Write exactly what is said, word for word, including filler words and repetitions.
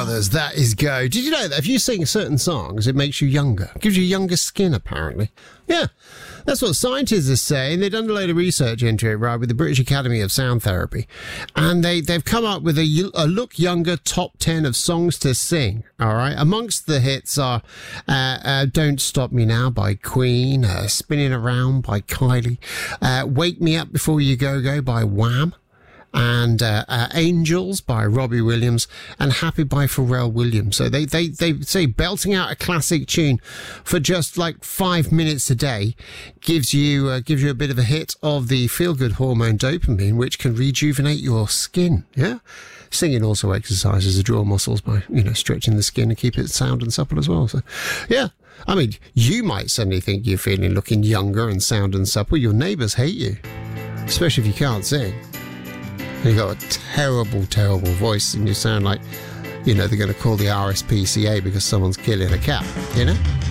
Brothers, that is Go. Did you know that if you sing certain songs, it makes you younger? Gives you younger skin, apparently. Yeah, that's what scientists are saying. They've done a load of research into it, right, with the British Academy of Sound Therapy. And they, they've come up with a, a look younger top ten of songs to sing, all right? Amongst the hits are uh, uh, Don't Stop Me Now by Queen, uh, Spinning Around by Kylie, uh, Wake Me Up Before You Go Go by Wham, and uh, uh, Angels by Robbie Williams, and Happy by Pharrell Williams. So they, they, they say belting out a classic tune for just like five minutes a day gives you uh, gives you a bit of a hit of the feel-good hormone dopamine, which can rejuvenate your skin. Yeah. Singing also exercises the jaw muscles by, you know, stretching the skin and keep it sound and supple as well. So, yeah. I mean, you might suddenly think you're feeling looking younger and sound and supple. Your neighbours hate you, especially if you can't sing. You've got a terrible, terrible voice, and you sound like, you know, they're going to call the R S P C A because someone's killing a cat, you know?